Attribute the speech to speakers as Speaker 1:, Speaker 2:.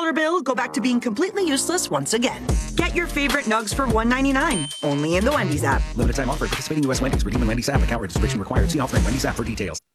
Speaker 1: $2 bill go back to being completely useless once again. Get your favorite nugs for $1.99, only in the Wendy's app.
Speaker 2: Limited time offer. Participating U.S. Wendy's. Redeem in Wendy's app. Account registration required. See offer in Wendy's app for details.